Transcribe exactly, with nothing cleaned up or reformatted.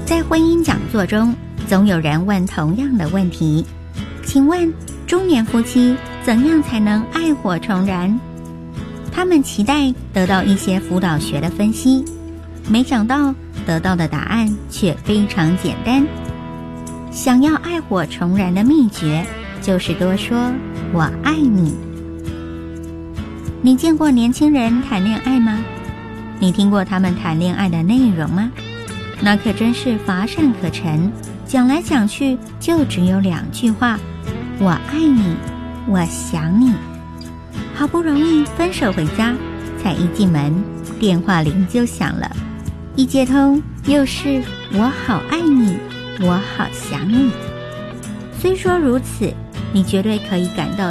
在婚姻讲座中，总有人问同样的问题，请问中年夫妻怎样才能爱火重燃？他们期待得到一些辅导学的分析，没想到得到的答案却非常简单。想要爱火重燃的秘诀，就是多说我爱你。你见过年轻人谈恋爱吗？你听过他们谈恋爱的内容吗？那可真是乏善可陈，讲来讲去就只有两句话：我爱你，我想你。好不容易分手回家，才一进门，电话铃就响了，一接通又是我好爱你，我好想你。虽说如此，你绝对可以感到